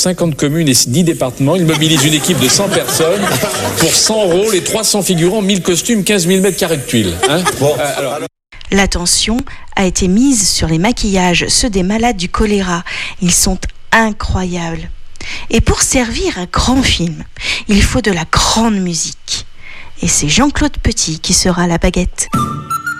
50 communes et 10 départements. Il mobilise une équipe de 100 personnes pour 100 rôles et 300 figurants, 1000 costumes, 15 000 mètres carrés de tuiles. L'attention a été mise sur les maquillages, ceux des malades du choléra. Ils sont incroyables. Et pour servir un grand film, il faut de la grande musique. Et c'est Jean-Claude Petit qui sera à la baguette.